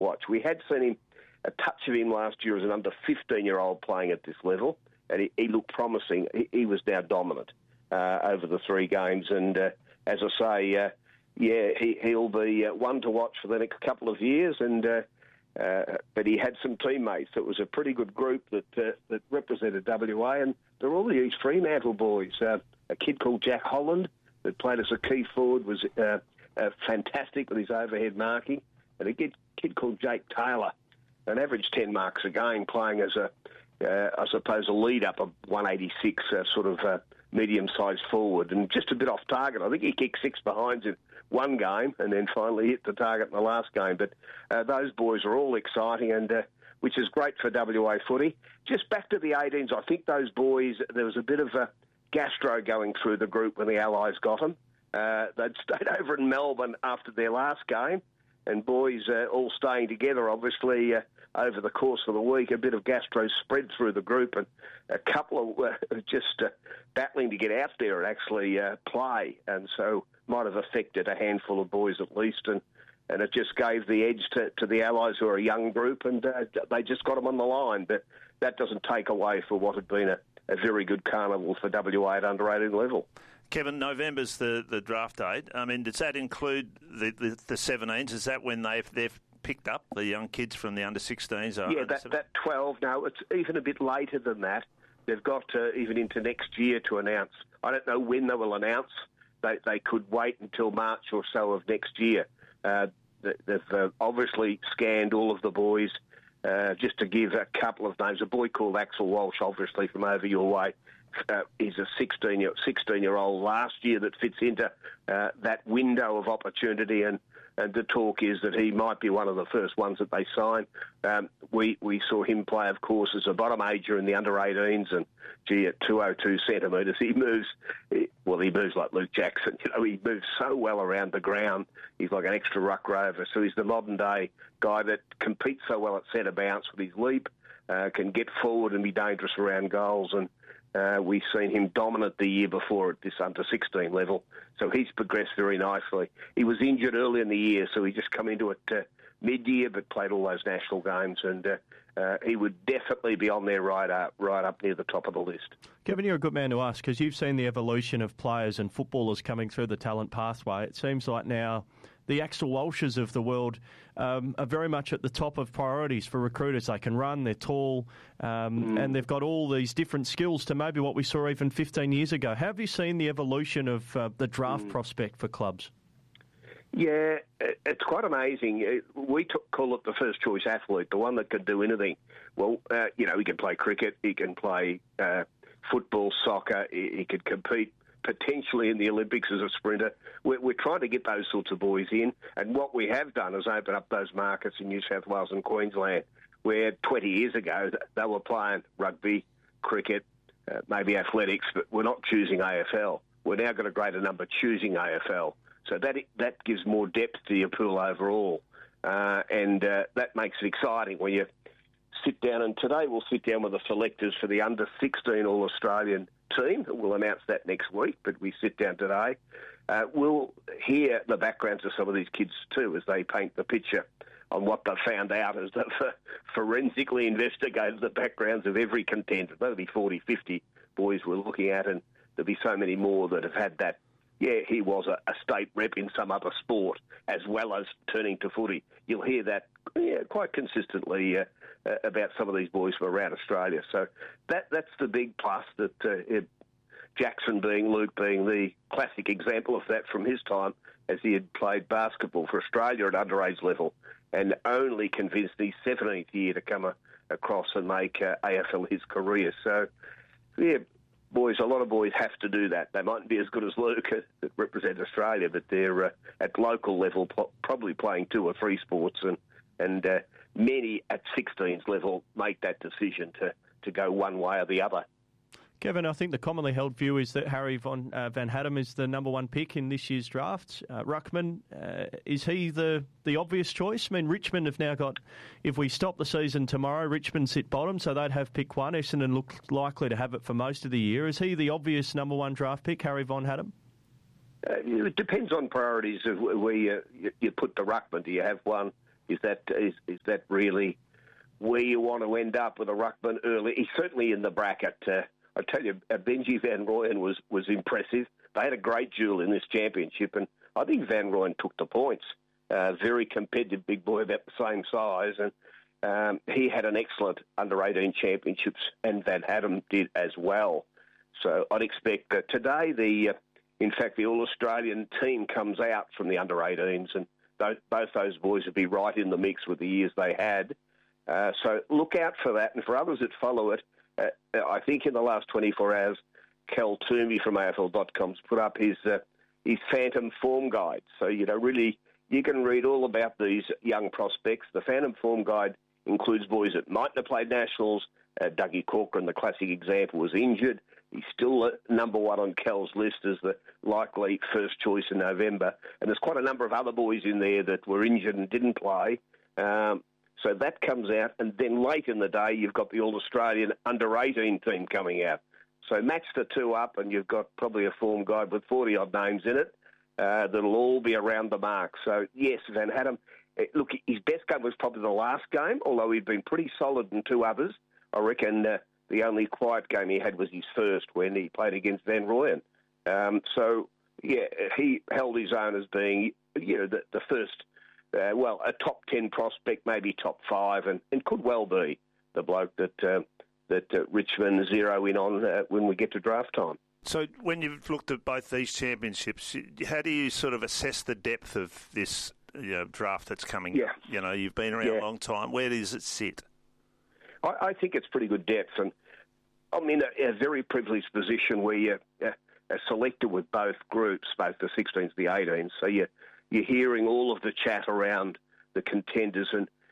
watch. We had seen a touch of him last year as an under 15-year-old playing at this level, and he looked promising. He was now dominant over the 3 games, and as I say, he'll be one to watch for the next couple of years. And but he had some teammates. It was a pretty good group that represented WA, and they're all these Fremantle boys. A kid called Jack Holland that played as a key forward was fantastic with his overhead marking, and a kid called Jake Taylor, an average 10 marks a game, playing as I suppose a lead-up of 186, sort of medium-sized forward, and just a bit off target. I think he kicked 6 behinds in one game and then finally hit the target in the last game. But those boys are all exciting, and which is great for WA footy. Just back to the 18s, I think those boys, there was a bit of a gastro going through the group when the Allies got them. They'd stayed over in Melbourne after their last game, and boys all staying together, obviously, over the course of the week. A bit of gastro spread through the group, and a couple of just battling to get out there and actually play, and so might have affected a handful of boys at least, and it just gave the edge to the Allies, who are a young group, and they just got them on the line. But that doesn't take away for what had been a very good carnival for WA at under 18 level. Kevin, November's the draft date. I mean, does that include the 17s? Is that when they've picked up the young kids from the under 16s? Yeah, that 12. No, it's even a bit later than that. They've got even into next year to announce. I don't know when they will announce. They could wait until March or so of next year. They've obviously scanned all of the boys. Just to give a couple of names, a boy called Axel Walsh, obviously from over your way. He's a 16-year-old last year that fits into that window of opportunity, and the talk is that he might be one of the first ones that they sign. We saw him play, of course, as a bottom ager in the under-18s, and at 202 centimetres, he moves like Luke Jackson. He moves so well around the ground. He's like an extra ruck rover. So he's the modern-day guy that competes so well at centre bounce with his leap, can get forward and be dangerous around goals, and we've seen him dominant the year before at this under-16 level, so he's progressed very nicely. He was injured early in the year, so he just come into it mid-year, but played all those national games, and he would definitely be on there right up near the top of the list. Kevin, you're a good man to ask, because you've seen the evolution of players and footballers coming through the talent pathway. It seems like now the Axel Walshes of the world are very much at the top of priorities for recruiters. They can run, they're tall, and they've got all these different skills to maybe what we saw even 15 years ago. How have you seen the evolution of the draft prospect for clubs? Yeah, it's quite amazing. We call it the first choice athlete, the one that can do anything. Well, he can play cricket, he can play football, soccer, he could compete potentially in the Olympics as a sprinter. We're trying to get those sorts of boys in, and what we have done is open up those markets in New South Wales and Queensland, where 20 years ago they were playing rugby, cricket, maybe athletics, but we're not choosing AFL. We're now got a greater number choosing AFL. So that gives more depth to your pool overall, and that makes it exciting when you sit down. And today we'll sit down with the selectors for the under-16 All-Australian team. We'll announce that next week, but we sit down today. We'll hear the backgrounds of some of these kids too as they paint the picture on what they've found out as they've forensically investigated the backgrounds of every contender. There'll be 40, 50 boys we're looking at, and there'll be so many more that have had that. Yeah, he was a state rep in some other sport as well as turning to footy. You'll hear that quite consistently about some of these boys from around Australia. So that's the big plus, that Luke being the classic example of that from his time, as he had played basketball for Australia at underage level and only convinced his 17th year to come across and make AFL his career. So, yeah, boys, a lot of boys have to do that. They mightn't be as good as Luke that represent Australia, but they're at local level probably playing 2 or 3 sports, and many at 16s level make that decision to go one way or the other. Kevin, I think the commonly held view is that Harry Van Hattem is the number 1 pick in this year's draft. Ruckman, is he the obvious choice? I mean, Richmond have now got, if we stop the season tomorrow, Richmond sit bottom, so they'd have pick 1. Essendon look likely to have it for most of the year. Is he the obvious number 1 draft pick, Harry Van Hattem? It depends on priorities of where you put the ruckman. Do you have one Is that really where you want to end up with a ruckman early? He's certainly in the bracket. I tell you, Benji Van Rooyen was impressive. They had a great duel in this championship, and I think Van Rooyen took the points. Very competitive big boy, about the same size, and he had an excellent under-18 championships, and Van Hattem did as well. So I'd expect that today, in fact, the All-Australian team comes out from the under-18s, and both those boys would be right in the mix with the years they had. So look out for that, and for others that follow it, I think in the last 24 hours, Cal Toomey from AFL.com's put up his Phantom Form Guide. So, really, you can read all about these young prospects. The Phantom Form Guide includes boys that mightn't have played nationals. Dougie Corcoran, the classic example, was injured. He's still number one on Cal's list as the likely first choice in November. And there's quite a number of other boys in there that were injured and didn't play. So that comes out. And then late in the day, you've got the All-Australian under-18 team coming out. So match the two up, and you've got probably a form guide with 40-odd names in it that'll all be around the mark. So, yes, Van Hattem, look, his best game was probably the last game, although he'd been pretty solid in two others. I reckon the only quiet game he had was his first when he played against Van Rooyen. So, yeah, he held his own as being, the first, a top 10 prospect, maybe top 5, and could well be the bloke that Richmond zero in on when we get to draft time. So when you've looked at both these championships, how do you sort of assess the depth of this draft that's coming? Yeah. You've been around a long time. Where does it sit? I think it's pretty good depth, and I'm in a very privileged position where you're selected with both groups, both the 16s and the 18s. So you're hearing all of the chat around the contenders,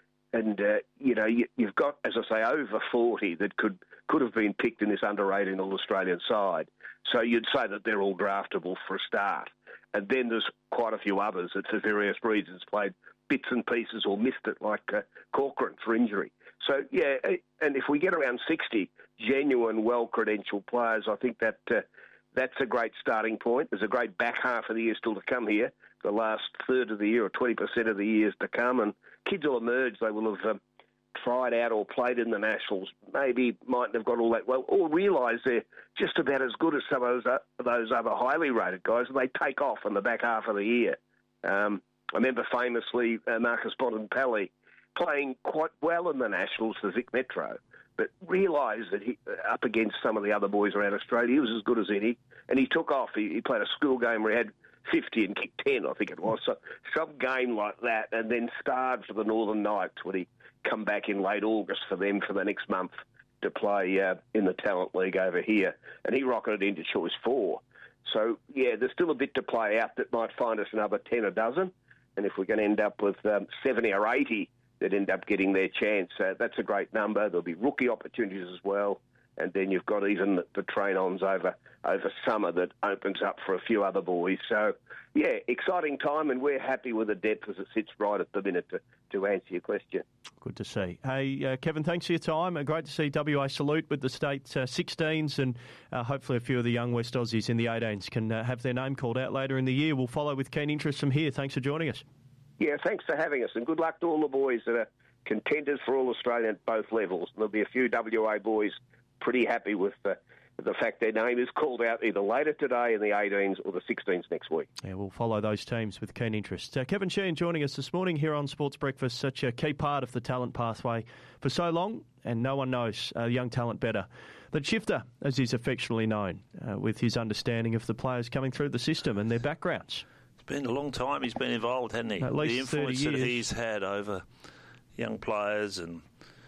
and you've got, as I say, over 40 that could have been picked in this under-18 All-Australian side. So you'd say that they're all draftable for a start. And then there's quite a few others that, for various reasons, played bits and pieces or missed it, like Corcoran for injury. So, yeah, and if we get around 60 genuine, well-credentialed players, I think that's a great starting point. There's a great back half of the year still to come here, the last third of the year or 20% of the years to come, and kids will emerge. They will have tried out or played in the Nationals, maybe mightn't have got all that well, or realise they're just about as good as some of those other highly rated guys, and they take off in the back half of the year. I remember famously Marcus Bontempelli playing quite well in the Nationals for Vic Metro, but realised that he, up against some of the other boys around Australia, he was as good as any, and he took off. He played a school game where he had 50 and kicked 10, I think it was. So some game like that, and then starred for the Northern Knights when he come back in late August for them for the next month to play in the Talent League over here. And he rocketed into choice 4. So, yeah, there's still a bit to play out that might find us another 10 a dozen. And if we're going to end up with 70 or 80 that end up getting their chance, that's a great number. There'll be rookie opportunities as well. And then you've got even the train-ons over summer that opens up for a few other boys. So, yeah, exciting time, and we're happy with the depth as it sits right at the minute to answer your question. Good to see. Hey, Kevin, thanks for your time. Great to see WA salute with the state 16s, and hopefully a few of the young West Aussies in the 18s can have their name called out later in the year. We'll follow with keen interest from here. Thanks for joining us. Yeah, thanks for having us, and good luck to all the boys that are contenders for All-Australian at both levels. There'll be a few WA boys pretty happy with the fact their name is called out either later today in the 18s or the 16s next week. Yeah, we'll follow those teams with keen interest. Kevin Sheehan joining us this morning here on Sports Breakfast, such a key part of the talent pathway for so long, and no one knows young talent better than Shifter, as he's affectionately known, with his understanding of the players coming through the system and their backgrounds. It's been a long time he's been involved, hasn't he? At least the influence 30 years. that he's had over young players and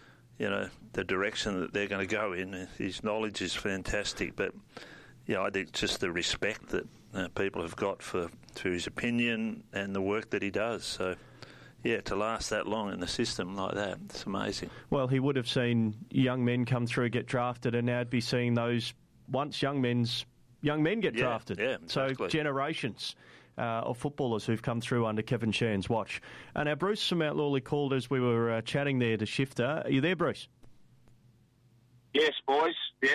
the direction that they're going to go in. His knowledge is fantastic, but I think just the respect that people have got for his opinion and the work that he does. So, yeah, to last that long in the system like that, it's amazing. Well, he would have seen young men come through, get drafted, and now he'd be seeing those once young men get drafted. Yeah, exactly. So generations of footballers who've come through under Kevin Sheehan's watch. And now Bruce from Mount Lawley called as we were chatting there to Shifter. Are you there, Bruce? Yes, boys. Yep.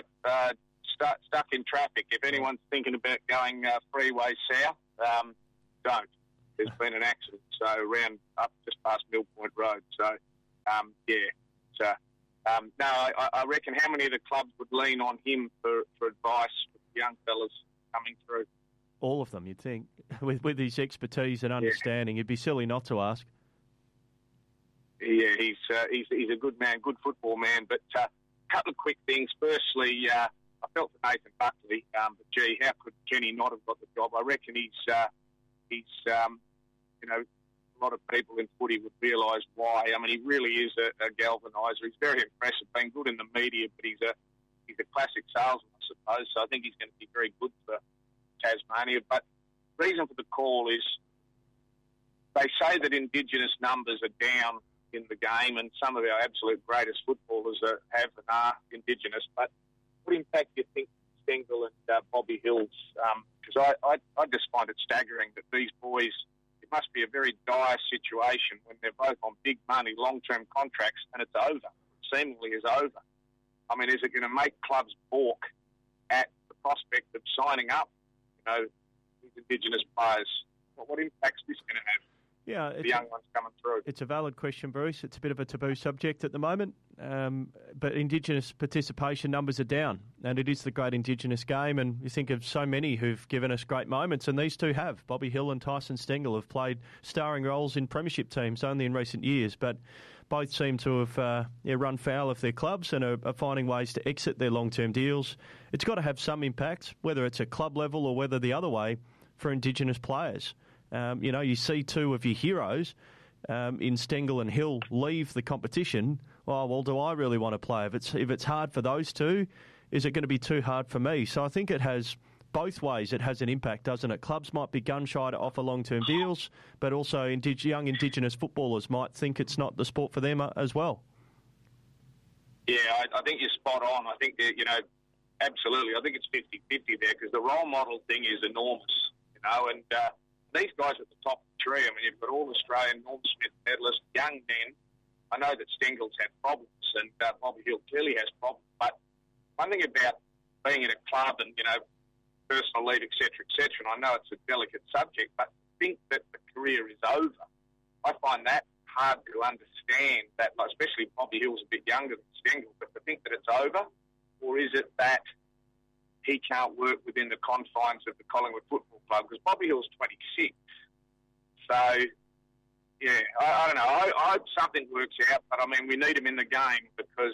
Stuck in traffic. If anyone's thinking about going freeway south, don't. there's been an accident. So around up just past Mill Point Road. So, no, I reckon how many of the clubs would lean on him for advice with young fellas coming through? All of them, you'd think. With his expertise and understanding, it'd be silly not to ask. Yeah, he's a good man, good football man. But a couple of quick things. Firstly, I felt for Nathan Buckley, but gee, how could Kenny not have got the job? I reckon he's a lot of people in footy would realise why. I mean, he really is a galvaniser. He's very impressive, been good in the media, but he's a classic salesman, I suppose. So I think he's going to be very good for Tasmania. But the reason for the call is they say that Indigenous numbers are down in the game, and some of our absolute greatest footballers have and are Indigenous. But what impact do you think Stengel and Bobby Hill's? Because I just find it staggering that these boys, it must be a very dire situation when they're both on big money, long-term contracts, and it's over. It seemingly is over. I mean, is it going to make clubs balk at the prospect of signing up, these Indigenous players? What impact's this going to have? Yeah, the young ones coming through. It's a valid question, Bruce. It's a bit of a taboo subject at the moment, but Indigenous participation numbers are down, and it is the great Indigenous game, and you think of so many who've given us great moments, and these two have. Bobby Hill and Tyson Stengel have played starring roles in premiership teams only in recent years, but both seem to have run foul of their clubs and are finding ways to exit their long-term deals. It's got to have some impact, whether it's at club level or whether the other way, for Indigenous players. You see two of your heroes in Stengel and Hill leave the competition. Well, do I really want to play? If it's hard for those two, is it going to be too hard for me? So I think it has both ways. It has an impact, doesn't it? Clubs might be gun-shy to offer long-term deals, but also young Indigenous footballers might think it's not the sport for them as well. Yeah, I think you're spot on. I think, absolutely. I think it's 50-50 there because the role model thing is enormous, and these guys at the top of the tree, I mean, you've got all Australian Norm Smith medalists, young men. I know that Stengel's had problems and Bobby Hill clearly has problems, but one thing about being in a club and, personal leave, et cetera, and I know it's a delicate subject, but think that the career is over. I find that hard to understand, that, especially Bobby Hill's a bit younger than Stengel, but to think that it's over, or is it that he can't work within the confines of the Collingwood Football Club? Because Bobby Hill's 26. So, yeah, I don't know. I hope something works out, but, I mean, we need him in the game because,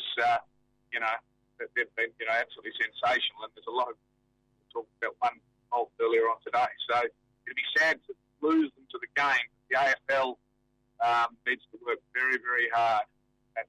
they've been, absolutely sensational, and there's a lot of talk about one bolt earlier on today. So it'd be sad to lose them to the game. The AFL needs to work very, very hard at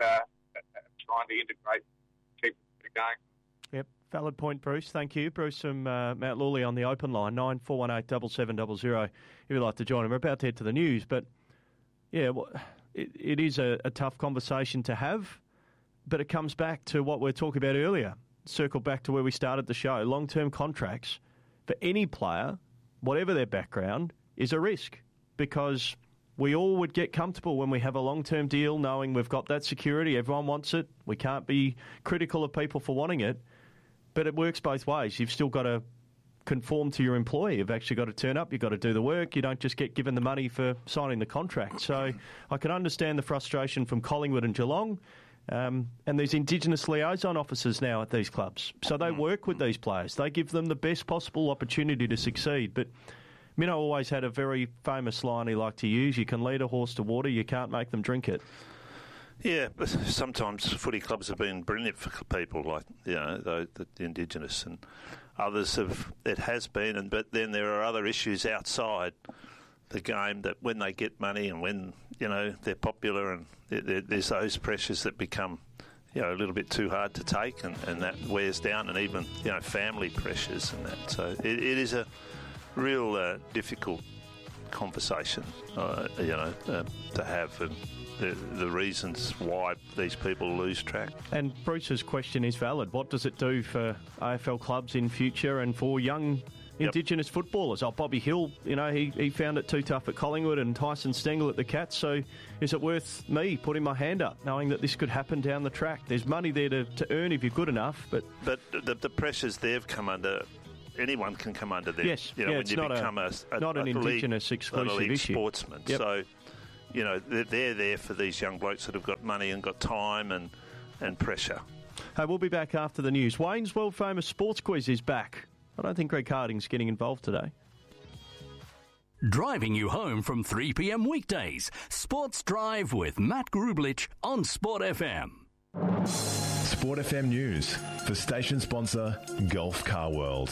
trying to integrate, keep them in the game. Yep, valid point, Bruce. Thank you. Bruce from Mount Lawley on the open line, 9418 7700. If you'd like to join him, we're about to head to the news. But, yeah, it is a tough conversation to have, but it comes back to what we were talking about earlier. Circle back to where we started the show. Long-term contracts for any player, whatever their background, is a risk because we all would get comfortable when we have a long-term deal knowing we've got that security. Everyone wants it. We can't be critical of people for wanting it. But it works both ways. You've still got to conform to your employer. You've actually got to turn up. You've got to do the work. You don't just get given the money for signing the contract. So I can understand the frustration from Collingwood and Geelong. And there's Indigenous liaison officers now at these clubs. So they work with these players. They give them the best possible opportunity to succeed. But Minnow always had a very famous line he liked to use: you can lead a horse to water, you can't make them drink it. Yeah, but sometimes footy clubs have been brilliant for people like, the Indigenous, and others have, it has been, but then there are other issues outside the game that when they get money and when, they're popular, and there's those pressures that become, a little bit too hard to take, and that wears down, and even, family pressures and that. So it is a real difficult conversation, to have, and the reasons why these people lose track. And Bruce's question is valid. What does it do for AFL clubs in future and for young Indigenous footballers? Bobby Hill, he found it too tough at Collingwood, and Tyson Stengel at the Cats. So is it worth me putting my hand up, knowing that this could happen down the track? There's money there to earn if you're good enough. But the pressures they've come under anyone can come under them. Yes, when it's you not become not an Indigenous exclusive issue. Sportsman. Yep. So, they're there for these young blokes that have got money and got time and pressure. Hey, we'll be back after the news. Wayne's world famous sports quiz is back. I don't think Greg Harding's getting involved today. Driving you home from 3 p.m. weekdays. Sports Drive with Matt Grublich on Sport FM. Sport FM News for station sponsor Gulf Car World.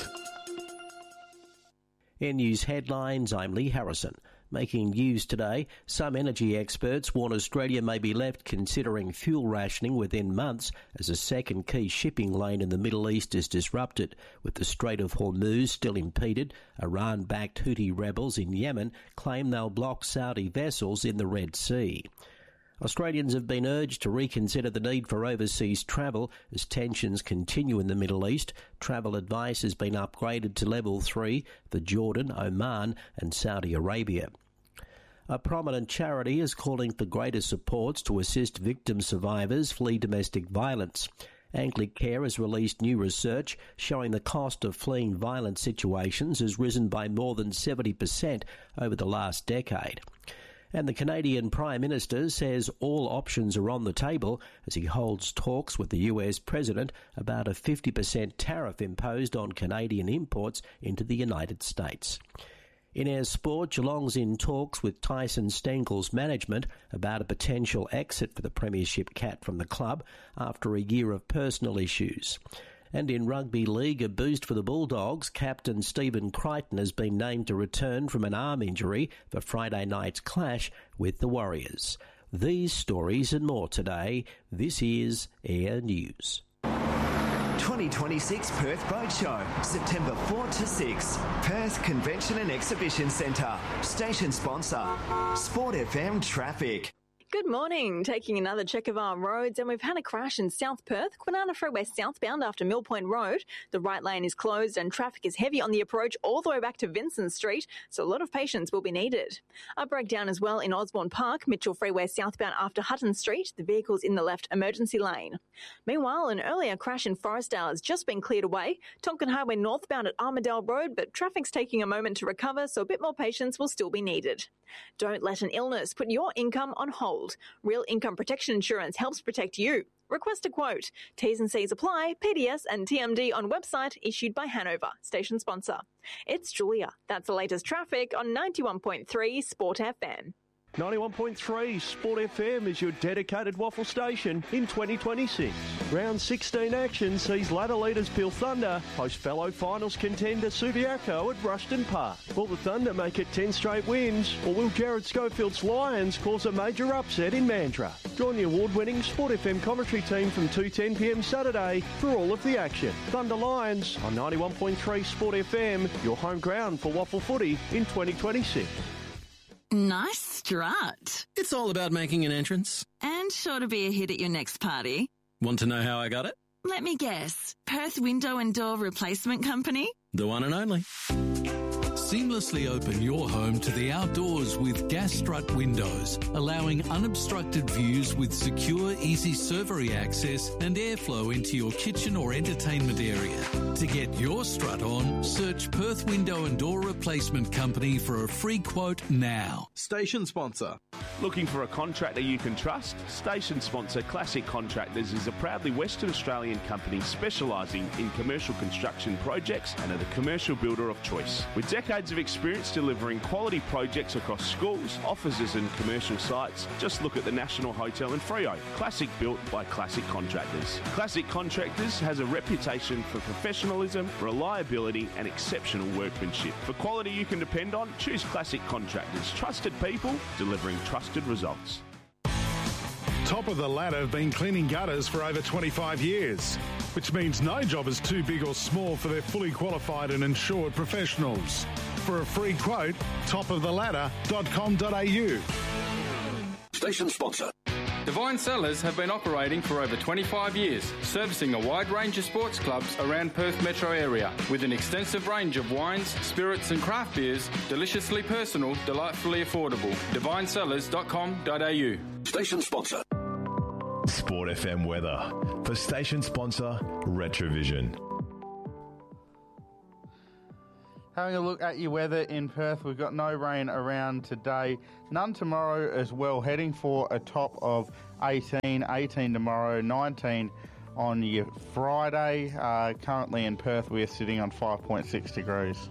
In news headlines, I'm Lee Harrison. Making news today, some energy experts warn Australia may be left considering fuel rationing within months as a second key shipping lane in the Middle East is disrupted. With the Strait of Hormuz still impeded, Iran-backed Houthi rebels in Yemen claim they'll block Saudi vessels in the Red Sea. Australians have been urged to reconsider the need for overseas travel as tensions continue in the Middle East. Travel advice has been upgraded to level 3 for Jordan, Oman and Saudi Arabia. A prominent charity is calling for greater supports to assist victim survivors flee domestic violence. Anglicare has released new research showing the cost of fleeing violent situations has risen by more than 70% over the last decade. And the Canadian Prime Minister says all options are on the table as he holds talks with the US President about a 50% tariff imposed on Canadian imports into the United States. In our sport, Geelong's in talks with Tyson Stengel's management about a potential exit for the Premiership cat from the club after a year of personal issues. And in rugby league, a boost for the Bulldogs. Captain Stephen Crichton has been named to return from an arm injury for Friday night's clash with the Warriors. These stories and more today. This is Air News. 2026 Perth Boat Show, September 4 to 6. Perth Convention and Exhibition Centre. Station sponsor, Sport FM Traffic. Good morning. Taking another check of our roads, and we've had a crash in South Perth, Kwinana Freeway southbound after Mill Point Road. The right lane is closed and traffic is heavy on the approach all the way back to Vincent Street, so a lot of patience will be needed. A breakdown as well in Osborne Park, Mitchell Freeway southbound after Hutton Street. The vehicle's in the left emergency lane. Meanwhile, an earlier crash in Forestdale has just been cleared away. Tonkin Highway northbound at Armadale Road, but traffic's taking a moment to recover, so a bit more patience will still be needed. Don't let an illness put your income on hold. Real Income Protection Insurance helps protect you. Request a quote. T's and C's apply. PDS and TMD on website issued by Hanover. Station sponsor. It's Julia. That's the latest traffic on 91.3 Sport FM. 91.3 Sport FM is your dedicated waffle station in 2026. Round 16 action sees ladder leaders Peel Thunder host fellow finals contender Subiaco at Rushton Park. Will the Thunder make it 10 straight wins, or will Jared Schofield's Lions cause a major upset in Mandurah? Join the award-winning Sport FM commentary team from 2:10pm Saturday for all of the action. Thunder Lions on 91.3 Sport FM, your home ground for waffle footy in 2026. Nice strut. It's all about making an entrance. And sure to be a hit at your next party. Want to know how I got it? Let me guess. Perth Window and Door Replacement Company? The one and only. Seamlessly open your home to the outdoors with Gas Strut windows, allowing unobstructed views with secure, easy servery access and airflow into your kitchen or entertainment area. To get your strut on, search Perth Window and Door Replacement Company for a free quote now. Station sponsor. Looking for a contractor you can trust? Station sponsor Classic Contractors is a proudly Western Australian company specialising in commercial construction projects and are the commercial builder of choice. With decades of experience delivering quality projects across schools, offices and commercial sites, just look at the National Hotel in Freo. Classic built by Classic Contractors. Classic Contractors has a reputation for professionalism, reliability and exceptional workmanship. For quality you can depend on, choose Classic Contractors. Trusted people delivering trusted results. Top of the Ladder have been cleaning gutters for over 25 years, which means no job is too big or small for their fully qualified and insured professionals. For a free quote, topoftheladder.com.au. Station sponsor. Divine Cellars have been operating for over 25 years, servicing a wide range of sports clubs around Perth metro area, with an extensive range of wines, spirits and craft beers, deliciously personal, delightfully affordable. divinecellars.com.au. Station sponsor. Sport FM weather for station sponsor Retrovision. Having a look at your weather in Perth, we've got no rain around today, none tomorrow as well, heading for a top of 18 tomorrow, 19 on your Friday. Currently in Perth, we are sitting on 5.6 degrees.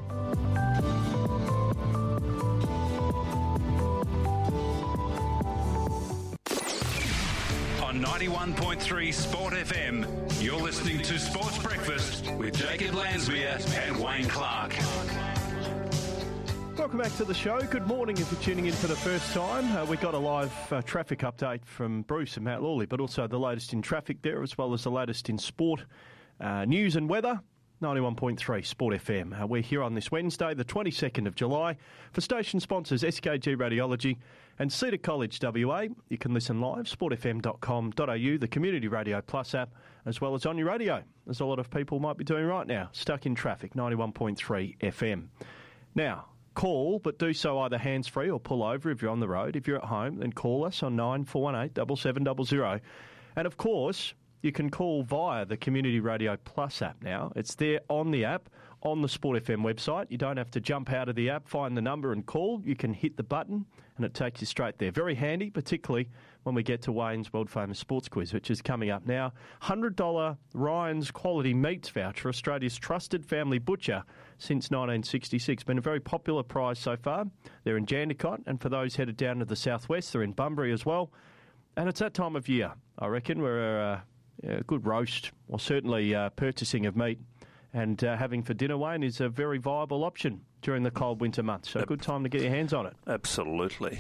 On 91.3 Sport FM, you're listening to Sports Breakfast with Jacob Lansmere and Wayne Clark. Welcome back to the show. Good morning if you're tuning in for the first time. We got a live traffic update from Bruce and Matt Lawley, but also the latest in traffic there, as well as the latest in sport, news and weather. 91.3 Sport FM. We're here on this Wednesday, the 22nd of July, for station sponsors SKG Radiology and Cedar College WA. You can listen live, sportfm.com.au, the Community Radio Plus app, as well as on your radio, as a lot of people might be doing right now, stuck in traffic, 91.3 FM. Now, call, but do so either hands-free or pull over if you're on the road. If you're at home, then call us on 9418 7700. And of course, you can call via the Community Radio Plus app now. It's there on the app, on the Sport FM website. You don't have to jump out of the app, find the number and call. You can hit the button and it takes you straight there. Very handy, particularly when we get to Wayne's world-famous sports quiz, which is coming up now. $100 Ryan's Quality Meats voucher, Australia's trusted family butcher since 1966. Been a very popular prize so far. They're in Jandakot, and for those headed down to the southwest, they're in Bunbury as well. And it's that time of year, I reckon, where a good roast, or certainly purchasing of meat and having for dinner, Wayne, is a very viable option during the cold winter months. So a good time to get your hands on it. Absolutely.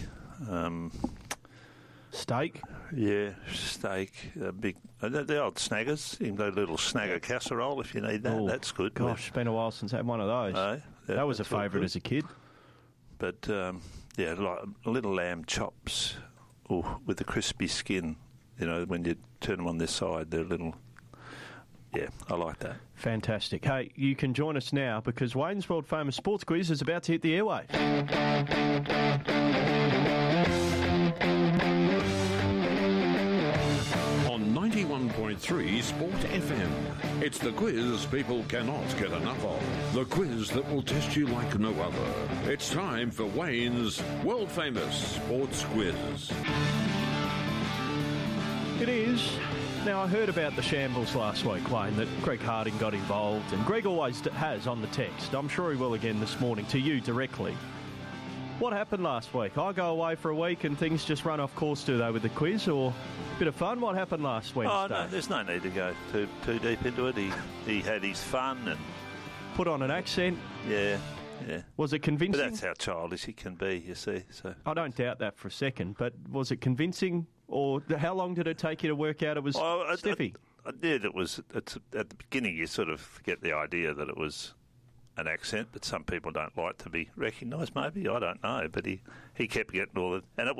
Steak? Yeah, steak. Big, the old snaggers. You can do a little snagger casserole if you need that. Ooh, that's good. Gosh, it's been a while since I had one of those. That was a favourite as a kid. But, like little lamb chops with the crispy skin. You know, when you turn them on this side, they're little... Yeah, I like that. Fantastic. Hey, you can join us now because Wayne's world-famous sports quiz is about to hit the airwaves. On 91.3 Sport FM, it's the quiz people cannot get enough of. The quiz that will test you like no other. It's time for Wayne's world-famous sports quiz. It is. Now, I heard about the shambles last week, Wayne, that Greg Harding got involved, and Greg always has on the text. I'm sure he will again this morning, to you directly. What happened last week? I go away for a week and things just run off course, do they, with the quiz, or a bit of fun? What happened last Wednesday? Oh, no, there's no need to go too deep into it. He had his fun and... Put on an accent. Yeah. Was it convincing? But that's how childish he can be, you see. So I don't doubt that for a second, but was it convincing? Or how long did it take you to work out it was stiffy? I did. It's at the beginning you sort of get the idea that it was an accent, but some people don't like to be recognised. Maybe I don't know, but he kept getting all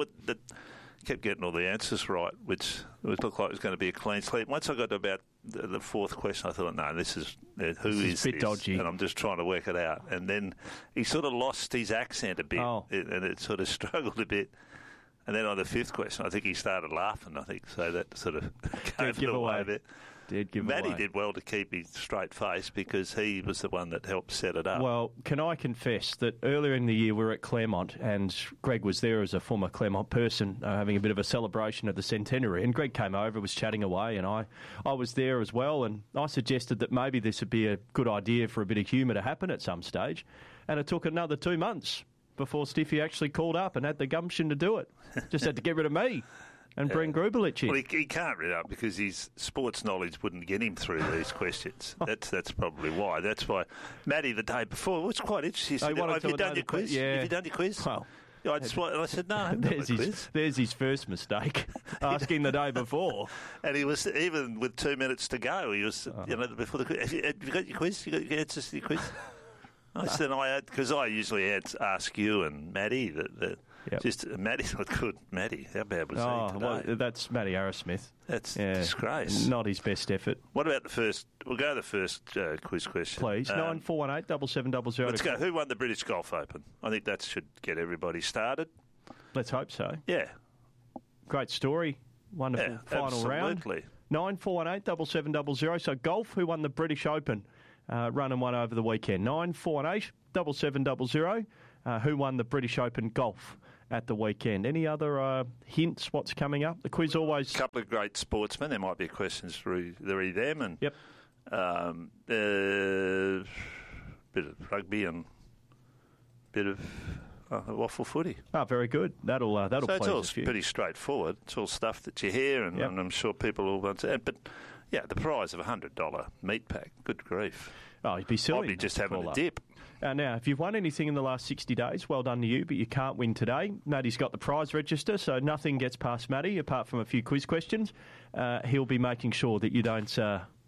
kept getting all the answers right, which looked like it was going to be a clean sweep. Once I got to about the fourth question, I thought, no, this is who is a bit dodgy, and I'm just trying to work it out. And then he sort of lost his accent a bit, and it sort of struggled a bit. And then on the fifth question, I think he started laughing, so that sort of gave it away a bit. Matty did well to keep his straight face because he was the one that helped set it up. Well, can I confess that earlier in the year we were at Claremont and Greg was there as a former Claremont person having a bit of a celebration of the centenary, and Greg came over, was chatting away, and I was there as well, and I suggested that maybe this would be a good idea for a bit of humour to happen at some stage, and it took another 2 months before Stiffy actually called up and had the gumption to do it. Just had to get rid of me and bring Grubelich in. Well, he can't read up because his sports knowledge wouldn't get him through these questions. That's probably why. That's why Matty the day before, it was quite interesting. He said, have you done your quiz? Yeah. Have you done your quiz? Well, I said, no, I haven't done my quiz. There's his first mistake, asking the day before. And he was, even with 2 minutes to go, he was, before the quiz, have you got your quiz? You got your answers to your quiz? I said, because I usually ask you and Matty just Matty's not good. Matty, how bad was he today? Well, that's Matty Arrowsmith. That's a disgrace. Not his best effort. What about the first? We'll go to the first quiz question. Please, 9418 7700. Let's go. Who won the British Golf Open? I think that should get everybody started. Let's hope so. Yeah. Great story. Wonderful final round. Absolutely. 9418 7700. So golf, who won the British Open? run and won over the weekend. 9418 7700. Who won the British Open golf at the weekend? Any other hints what's coming up? The quiz always... A couple of great sportsmen. There might be questions through them. And yep. Bit of rugby and bit of waffle footy. Oh, very good. That'll so please it's all a few. pretty straightforward. It's all stuff that you hear, and, Yep. and I'm sure people will want to. But yeah, the prize of $100 meat pack. Good grief! Oh, you'd be silly. I'll be just having call a up. dip. Now, if you've won anything in the last 60 days, well done to you, but you can't win today. Matty's got the prize register, so nothing gets past Matty apart from a few quiz questions. He'll be making sure that you don't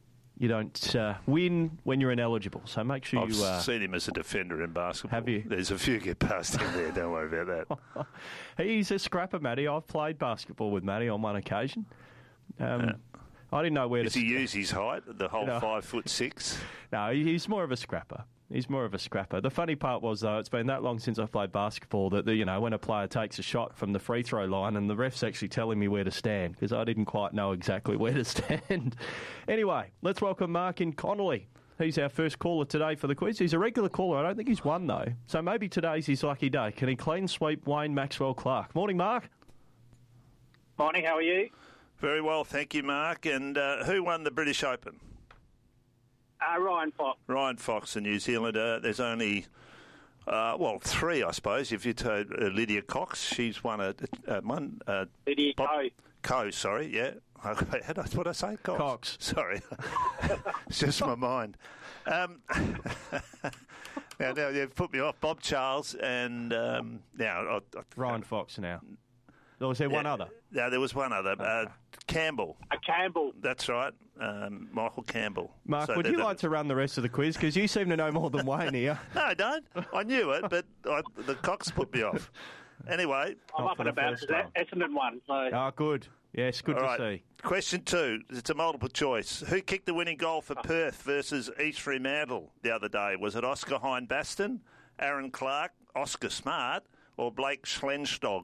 win when you're ineligible. So make sure I've you... seen him as a defender in basketball. Have you? There's a few get past him there. Don't worry about that. He's a scrapper, Matty. I've played basketball with Matty on one occasion. I didn't know where Does to... he use his height, the whole 5'6"? No, he's more of a scrapper. The funny part was, though, it's been that long since I've played basketball that, when a player takes a shot from the free throw line and the ref's actually telling me where to stand because I didn't quite know exactly where to stand. Anyway, let's welcome Mark in Connolly. He's our first caller today for the quiz. He's a regular caller. I don't think he's won, though. So maybe today's his lucky day. Can he clean sweep Wayne Maxwell Clark? Morning, Mark. Morning, how are you? Very well, thank you, Mark. And who won the British Open? Ryan Fox. Ryan Fox, a New Zealander. There's only, three, I suppose. If you told Lydia Cox, she's won one. Lydia Coe, sorry, yeah. What did I say? Cox. Sorry. It's just my mind. Now you've put me off. Bob Charles and now... Ryan Fox now. Or was there one other? No, there was one other. Campbell. Campbell. That's right. Michael Campbell. Mark, would you like to run the rest of the quiz? Because you seem to know more than Wayne here. No, I don't. I knew it, but the Cox put me off. Anyway. I'm up and about because Essendon won. So. Oh, good. Yes, good to see. Question 2. It's a multiple choice. Who kicked the winning goal for Perth versus East Fremantle the other day? Was it Oscar Hine-Baston, Aaron Clark, Oscar Smart, or Blake Schlenstog?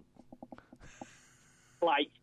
Blake.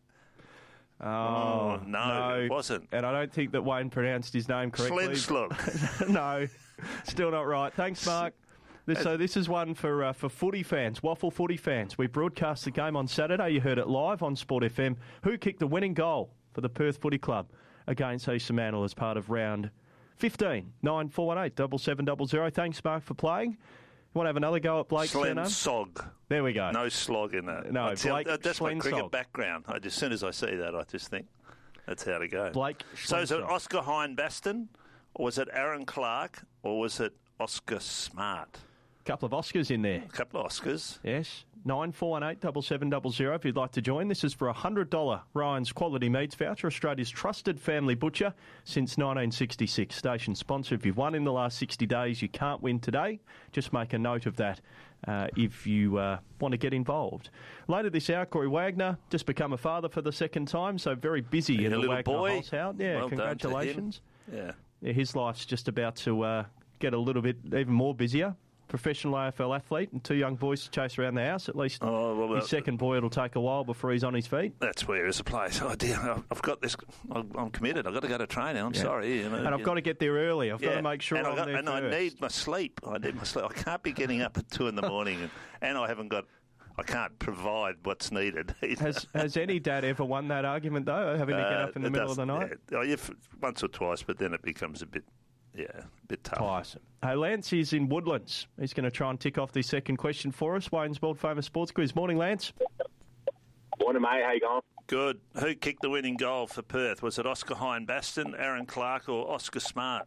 Oh, no, it wasn't. And I don't think that Wayne pronounced his name correctly. Schlenstog. No, still not right. Thanks, Mark. So this is one for footy fans, waffle footy fans. We broadcast the game on Saturday. You heard it live on Sport FM. Who kicked the winning goal for the Perth Footy Club against East Fremantle as part of round 15? 9418 7700. Thanks, Mark, for playing. You want to have another go at Blake Schlenstog. There we go. No slog in that. No, Blake that's my cricket Schlenstog. background. As soon as I see that, I just think that's how to go. Blake So is it Schlenstog. Oscar Hine-Baston, or was it Aaron Clark, or was it Oscar Smart? Couple of Oscars in there. A couple of Oscars. Yes. 9418 7700 if you'd like to join. This is for a $100 Ryan's Quality Meats voucher, Australia's trusted family butcher since 1966. Station sponsor. If you've won in the last 60 days, you can't win today. Just make a note of that if you want to get involved. Later this hour, Corey Wagner just become a father for the second time, so very busy in the little Wagner boy. household. Yeah, Well done to him. congratulations. Yeah. His life's just about to get a little bit even more busier. Professional AFL athlete and 2 young boys to chase around the house. At least his second boy, it'll take a while before he's on his feet. That's where is a place. Oh, dear, I've got this. I'm committed. I've got to go to training. I'm sorry. And I've got to get there early. I've got to make sure I'm there and first. I need my sleep. I can't be getting up at 2 in the morning and I haven't got... I can't provide what's needed. Has any dad ever won that argument, though, having to get up in the middle of the night? Yeah, once or twice, but then it becomes a bit tough. Tiresome. Hey, Lance is in Woodlands. He's going to try and tick off the second question for us. Wayne's world-famous sports quiz. Morning, Lance. Morning, mate. How you going? Good. Who kicked the winning goal for Perth? Was it Oscar Hine-Baston, Aaron Clark, or Oscar Smart?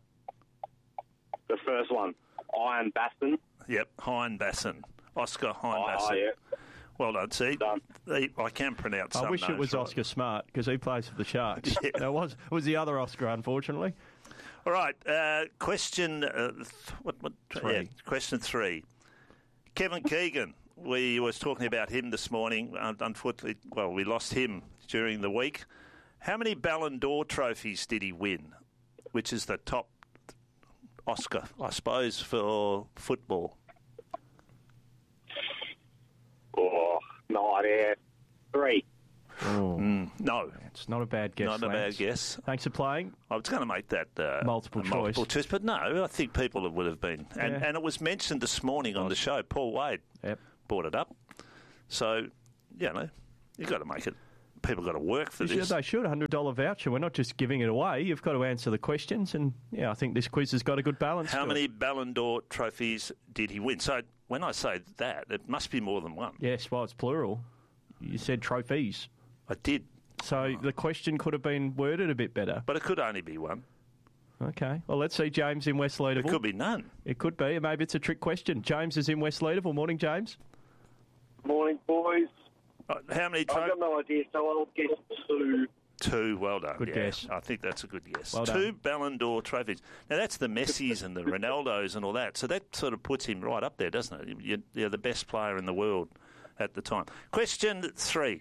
The first one. Hine-Baston. Yep, Hine-Baston. Oscar Hine-Baston. Oh, yeah. Well done. See, I can pronounce some I wish it names was right. Oscar Smart because he plays for the Sharks. Yeah. It was the other Oscar, unfortunately. All right, question Three. question 3. Kevin Keegan. We was talking about him this morning. Unfortunately, we lost him during the week. How many Ballon d'Or trophies did he win? Which is the top Oscar, I suppose, for football? Oh, no idea. 3. No. It's not a bad guess, Not a Lance. bad guess. Thanks for playing. I was going to make that multiple choice. But no, I think people would have been. And it was mentioned this morning on the show. Paul Wade brought it up. So, you've got to make it. People got to work for this. They should. $100 voucher. We're not just giving it away. You've got to answer the questions. And, I think this quiz has got a good balance. How many Ballon d'Or trophies did he win? So, when I say that, it must be more than one. Yes, well, it's plural. You said trophies. I did. So the question could have been worded a bit better. But it could only be one. Okay. Well, let's see James in West Leederville. It could be none. It could be. Maybe it's a trick question. James is in West Leederville. Morning, James. Morning, boys. How many? I've got no idea, so I'll guess 2. 2, well done. Good guess. I think that's a good guess. Well 2 Ballon d'Or trophies. Now, that's the Messis and the Ronaldos and all that. So that sort of puts him right up there, doesn't it? You're the best player in the world at the time. Question 3.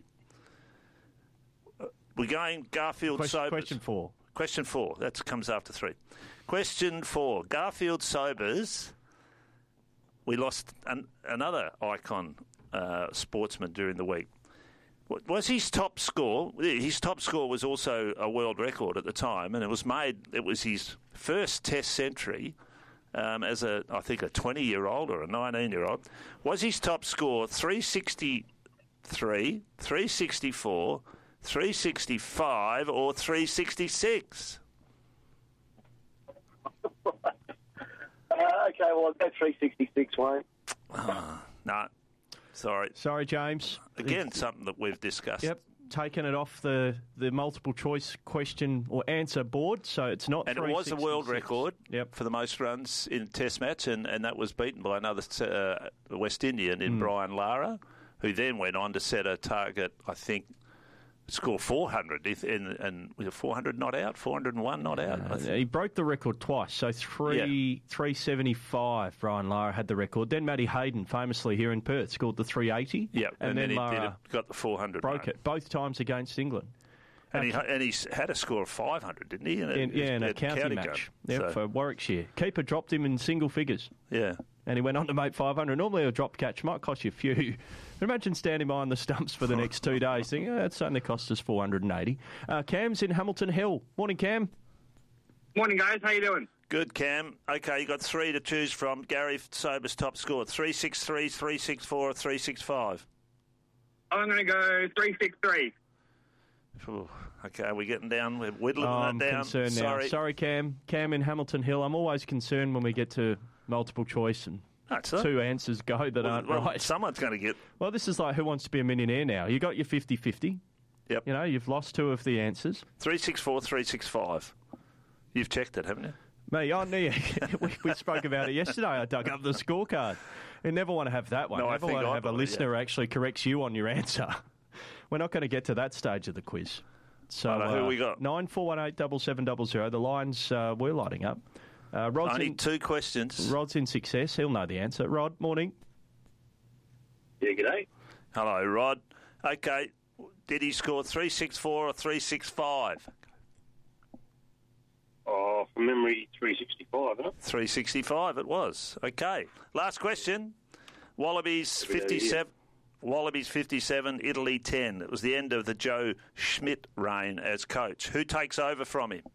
We're going Garfield Sobers. Question 4. Question 4. That comes after 3. Question 4. Garfield Sobers. We lost another icon sportsman during the week. What was his top score? His top score was also a world record at the time, and it was his first Test century as I think a 20-year-old or a 19-year-old. Was his top score 363, 364, 365, or 366? Okay, well, I'll go 366, Wayne. No. Sorry, James. Again, something that we've discussed. Yep, taken it off the multiple choice question or answer board, so it's not. And it was a world record for the most runs in a Test match, and that was beaten by another West Indian in Brian Lara, who then went on to set a target, I think, score 400 and 400 not out, 401 not out. He broke the record twice, so 375 Brian Lara had the record. Then Matty Hayden, famously here in Perth, scored the 380. Yeah, and then he Lara got the 400 broke it both times against England. And he had a score of 500, didn't he? In a county match for Warwickshire. Keeper dropped him in single figures. Yeah. And he went on to make 500. Normally a drop catch might cost you a few. Imagine standing behind the stumps for the next 2 days thinking, it's only cost us 480. Cam's in Hamilton Hill. Morning, Cam. Morning, guys. How you doing? Good, Cam. Okay, you got 3 to choose from. Gary Sober's top score, 363, 364, or 365? I'm going to go 363. Ooh, okay, we're getting down. We're whittling I'm that down. Concerned now. Sorry, Cam. Cam in Hamilton Hill. I'm always concerned when we get to multiple choice and two answers go that aren't right. Someone's going to get... Well, this is like Who Wants to Be a Millionaire now. You got your 50-50. Yep. You've lost 2 of the answers. 364, 365. You've checked it, haven't you? Me, we spoke about it yesterday. I dug up the scorecard. You never want to have that one. No, never want to have a listener actually corrects you on your answer. We're not going to get to that stage of the quiz. So who we got? 9418 7700. The lines were lighting up. Rod's Only 2 questions. Rod's in success. He'll know the answer. Rod, morning. Yeah, g'day. Hello, Rod. Okay, did he score 364 or 365? Oh, from memory, 365, isn't it? 365 it was. Okay. Last question. Wallabies 57. Wallabies 57, Italy 10. It was the end of the Joe Schmidt reign as coach. Who takes over from him?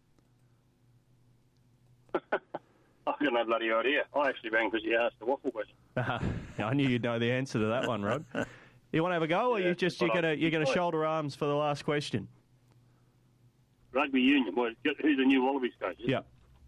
I've got no bloody idea. I actually rang because you asked the waffle question. I knew you'd know the answer to that one, Rod. You want to have a go, or you're gonna shoulder arms for the last question? Rugby union. Well, who's the new Wallabies coach? Yeah.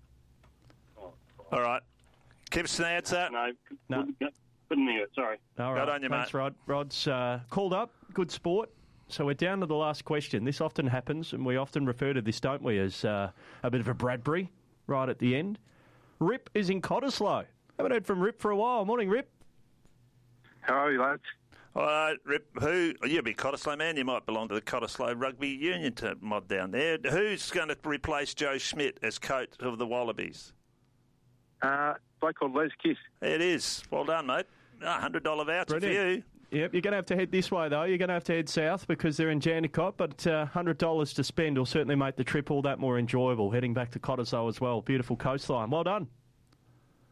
All right. Give us an answer. No. Couldn't hear it. Sorry. All right. Good on you, Thanks, mate. Rod. Rod's called up. Good sport. So we're down to the last question. This often happens, and we often refer to this, don't we, as a bit of a Bradbury right at the end. Rip is in Cottesloe. Haven't heard from Rip for a while. Morning, Rip. How are you, lads? All right, Rip. You're a big Cottesloe man. You might belong to the Cottesloe Rugby Union mod down there. Who's going to replace Joe Schmidt as coach of the Wallabies? Bloke called Les Kiss. It is. Well done, mate. $100 voucher for you. Yep, you're going to have to head this way, though. You're going to have to head south because they're in Jandakot, but $100 to spend will certainly make the trip all that more enjoyable, heading back to Cottesloe as well. Beautiful coastline. Well done.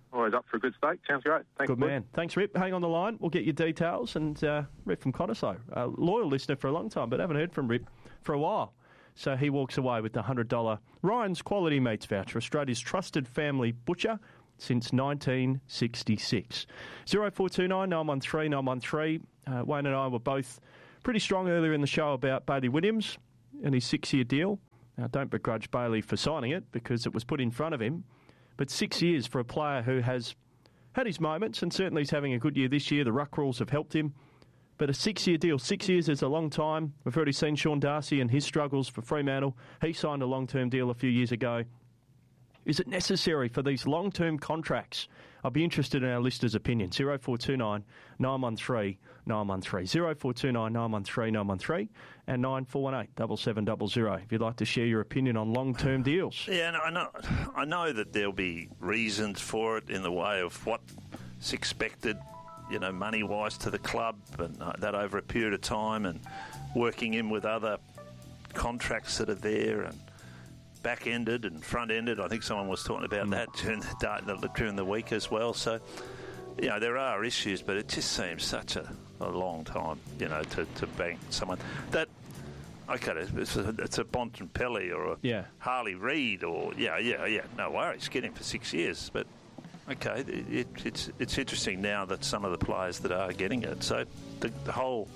Always up for a good steak. Sounds great. Thanks, Good man. Thanks, Rip. Hang on the line. We'll get your details. And Rip from Cottesloe, a loyal listener for a long time, but haven't heard from Rip for a while. So he walks away with the $100 Ryan's Quality Meats voucher, Australia's trusted family butcher since 1966. 0429 913 913. Wayne and I were both pretty strong earlier in the show about Bailey Williams and his 6-year deal. Now, don't begrudge Bailey for signing it because it was put in front of him. But 6 years for a player who has had his moments, and certainly he's having a good year this year. The ruck rules have helped him. But a 6-year deal, 6 years is a long time. We've already seen Sean Darcy and his struggles for Fremantle. He signed a long-term deal a few years ago. Is it necessary for these long-term contracts? I'll be interested in our listeners' opinion. 0429 913 913. 0429 913 913 and 9418 7700 if you'd like to share your opinion on long-term deals. Yeah, I know that there'll be reasons for it in the way of what's expected, money-wise to the club, and that over a period of time, and working in with other contracts that are there, and back-ended and front-ended. I think someone was talking about that during the week as well. So, there are issues, but it just seems such a long time, to bank someone. That, okay, it's a Bontempelli or a Harley Reid or, no worries, get him for 6 years. But, okay, it's interesting now that some of the players that are getting it. So the whole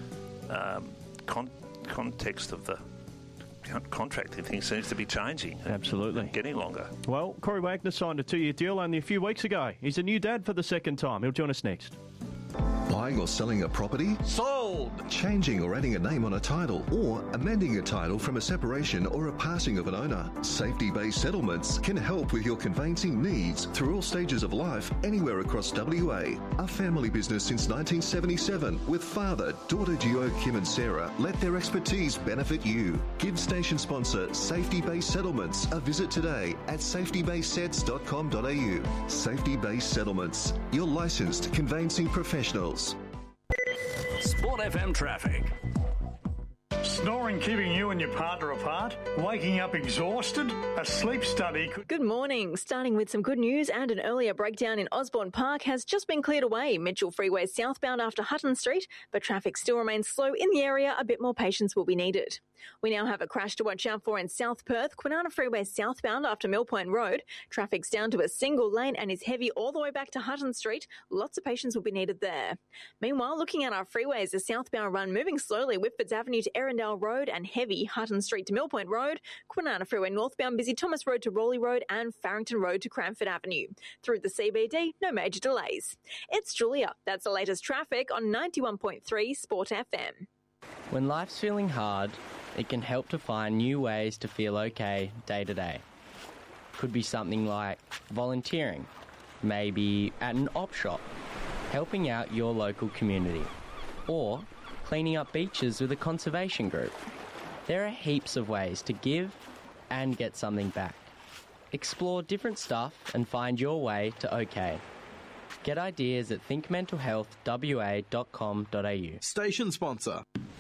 context of the contracting thing seems to be changing. Absolutely. Getting longer. Well, Corey Wagner signed a 2-year deal only a few weeks ago. He's a new dad for the second time. He'll join us next. Buying or selling a property? Sold! Changing or adding a name on a title, or amending a title from a separation or a passing of an owner. Safety Based Settlements can help with your conveyancing needs through all stages of life, anywhere across WA. A family business since 1977 with father, daughter Gio, Kim and Sarah. Let their expertise benefit you. Give station sponsor Safety Based Settlements a visit today at safetybasedsets.com.au. Safety Based Settlements, your licensed conveyancing professionals. Sport FM traffic. Snoring keeping you and your partner apart? Waking up exhausted? A sleep study could... Good morning. Starting with some good news, and an earlier breakdown in Osborne Park has just been cleared away. Mitchell Freeway southbound after Hutton Street, but traffic still remains slow in the area. A bit more patience will be needed. We now have a crash to watch out for in South Perth, Kwinana Freeway southbound after Mill Point Road. Traffic's down to a single lane and is heavy all the way back to Hutton Street. Lots of patience will be needed there. Meanwhile, looking at our freeways, the southbound run moving slowly, Whitfords Avenue to Erindale Road and heavy Hutton Street to Mill Point Road. Kwinana Freeway northbound busy Thomas Road to Raleigh Road and Farrington Road to Cranford Avenue. Through the CBD, no major delays. It's Julia. That's the latest traffic on 91.3 Sport FM. When life's feeling hard, it can help to find new ways to feel okay day to day. Could be something like volunteering, maybe at an op shop, helping out your local community, or cleaning up beaches with a conservation group. There are heaps of ways to give and get something back. Explore different stuff and find your way to okay. Get ideas at thinkmentalhealthwa.com.au. Station sponsor.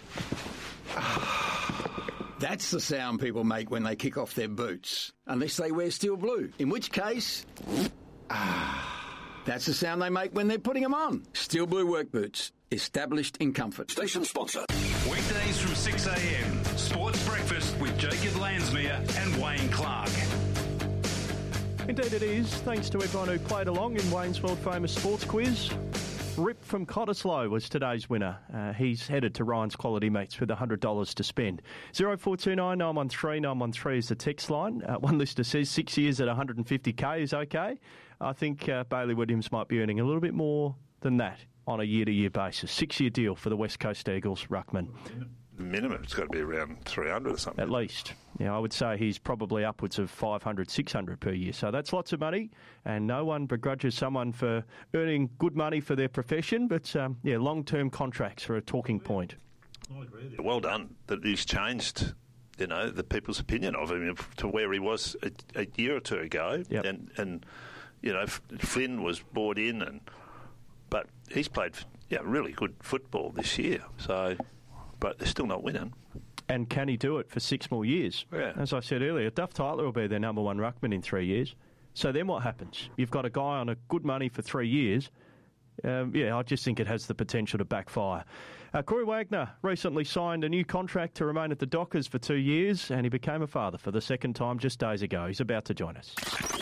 That's the sound people make when they kick off their boots. Unless they wear steel blue. In which case... that's the sound they make when they're putting them on. Steel blue work boots. Established in comfort. Station sponsor. Weekdays from 6 a.m. Sports Breakfast with Jacob Lansmere and Wayne Clark. Indeed it is. Thanks to everyone who played along in Wayne's world-famous sports quiz. Rip from Cottesloe was today's winner. He's headed to Ryan's Quality Meats with $100 to spend. 0429 913 913 is the text line. One listener says 6 years at 150k is okay. I think Bailey Williams might be earning a little bit more than that on a year-to-year basis. 6-year deal for the West Coast Eagles ruckman. Minimum, it's got to be around 300 or something. At least. Yeah, I would say he's probably upwards of 500, 600 per year. So that's lots of money, and no one begrudges someone for earning good money for their profession. But, long-term contracts are a talking point. I agree with you. Well done that he's changed, the people's opinion of him to where he was a year or two ago. Yep. And Flynn was brought in, but he's played really good football this year. So... but they're still not winning. And can he do it for 6 more years? Yeah. As I said earlier, Duff Tyler will be their number one ruckman in 3 years. So then what happens? You've got a guy on a good money for 3 years. I just think it has the potential to backfire. Corey Wagner recently signed a new contract to remain at the Dockers for 2 years, and he became a father for the second time just days ago. He's about to join us.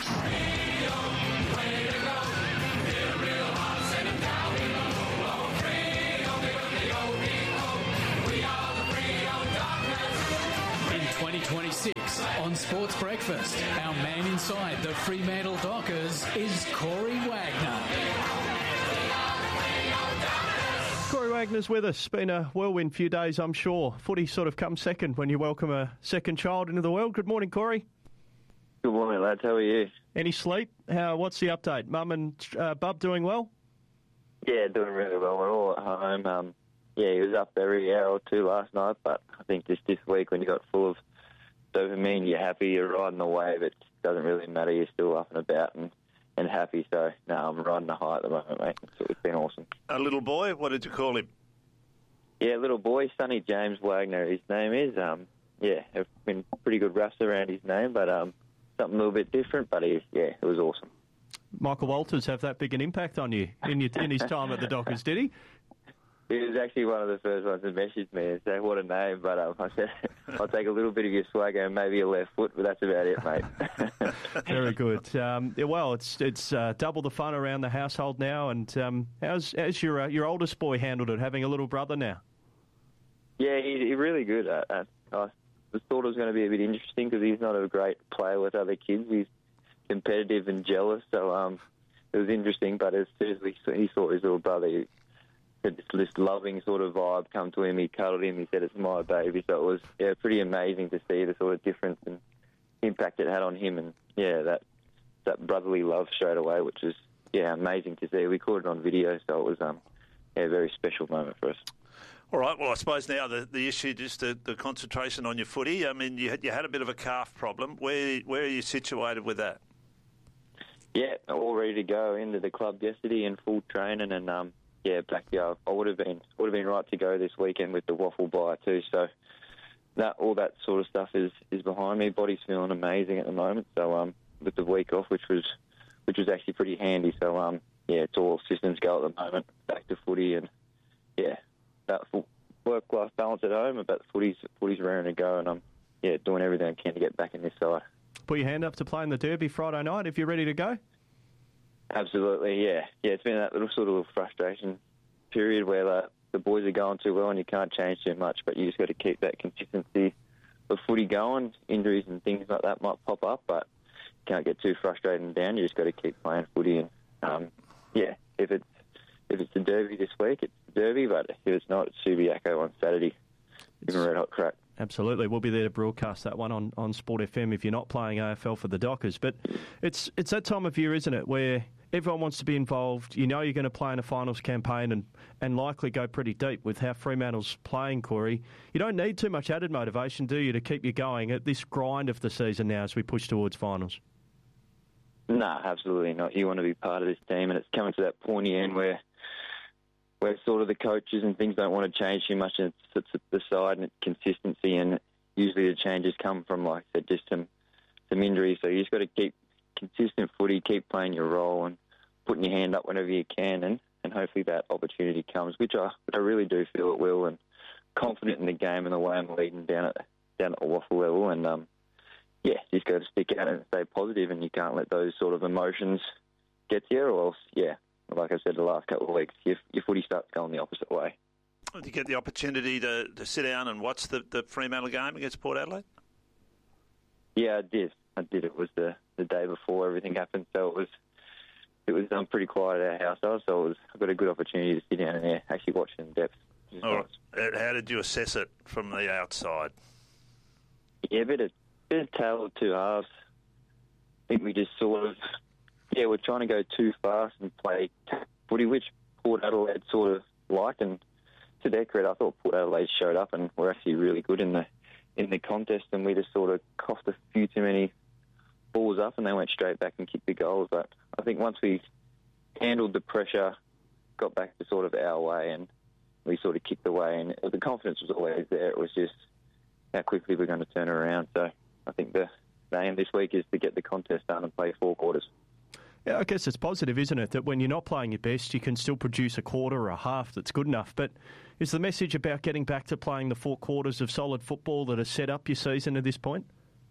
In 2026 on Sports Breakfast, our man inside the Fremantle Dockers is Corey Wagner. Corey Wagner's with us. Been a whirlwind few days, I'm sure. Footy sort of comes second when you welcome a second child into the world. Good morning, Corey. Good morning, lads. How are you? Any sleep? What's the update? Mum and Bub doing well? Yeah, doing really well. We're all at home. He was up every hour or two last night, but I think just this week when you got full of dopamine, you're happy, you're riding the wave. It doesn't really matter. You're still up and about and happy. So, no, I'm riding the high at the moment, mate. It's been awesome. A little boy? What did you call him? Yeah, little boy, Sonny James Wagner, his name is. There's been pretty good raps around his name, but something a little bit different, but it was awesome. Michael Walters have that big an impact on you in his time at the Dockers, did he? He was actually one of the first ones that messaged me and said, what a name, but I said, I'll take a little bit of your swagger and maybe your left foot, but that's about it, mate. Very good. It's double the fun around the household now, and how's your oldest boy handled it, having a little brother now? Yeah, he's really good. I thought it was going to be a bit interesting because he's not a great player with other kids. He's competitive and jealous, so it was interesting, but as soon as he saw his little brother, he had this loving sort of vibe come to him. He cuddled him. He said, it's my baby. So it was pretty amazing to see the sort of difference and impact it had on him. And, that brotherly love straight away, which was, amazing to see. We caught it on video, so it was a very special moment for us. All right, well, I suppose now the issue, just the concentration on your footy. I mean, you had a bit of a calf problem. Where are you situated with that? Yeah, all ready to go into the club yesterday in full training and, back there. I would have been right to go this weekend with the waffle bye too. So all that sort of stuff is behind me. Body's feeling amazing at the moment. So with the week off, which was actually pretty handy. So it's all systems go at the moment. Back to footy and that work-life balance at home. But the footy's raring to go, and I'm doing everything I can to get back in this side. Put your hand up to playing the Derby Friday night if you're ready to go. Absolutely, yeah. It's been that little frustration period where the boys are going too well and you can't change too much, but you just got to keep that consistency of footy going. Injuries and things like that might pop up, but you can't get too frustrated and down. You just got to keep playing footy. And if it's the Derby this week, it's the Derby, but if it's not, it's Subiaco on Saturday. Give them a red hot crack. Absolutely. We'll be there to broadcast that one on Sport FM if you're not playing AFL for the Dockers. But it's that time of year, isn't it, where everyone wants to be involved. You know you're going to play in a finals campaign and likely go pretty deep with how Fremantle's playing, Corey. You don't need too much added motivation, do you, to keep you going at this grind of the season now as we push towards finals? No, absolutely not. You want to be part of this team, and it's coming to that pointy end where sort of the coaches and things don't want to change too much, and it's at the side and it's consistency, and usually the changes come from, like I said, just some injuries. So you just got to keep consistent footy, keep playing your role and putting your hand up whenever you can, and hopefully that opportunity comes, which I really do feel it will, and confident in the game and the way I'm leading down at the waffle level, and just got to stick out and stay positive, and you can't let those sort of emotions get to you, or else, like I said the last couple of weeks, your footy starts going the opposite way. Did you get the opportunity to sit down and watch the Fremantle game against Port Adelaide? Yeah, I did. It was the day before everything happened, so it was pretty quiet at our house, so I got a good opportunity to sit down and actually watch it in depth. All right. How did you assess it from the outside? Yeah, a bit of tale of two halves. I think we just sort of, we're trying to go too fast and play footy, which Port Adelaide sort of liked, and to their credit, I thought Port Adelaide showed up and were actually really good in the contest, and we just sort of coughed a few too many balls up and they went straight back and kicked the goals. But I think once we handled the pressure, got back to sort of our way, and we sort of kicked away, and the confidence was always there. It was just how quickly we're going to turn around. So I think the aim this week is to get the contest done and play 4 quarters. I guess it's positive, isn't it, that when you're not playing your best, you can still produce a quarter or a half that's good enough. But is the message about getting back to playing the 4 quarters of solid football that has set up your season at this point?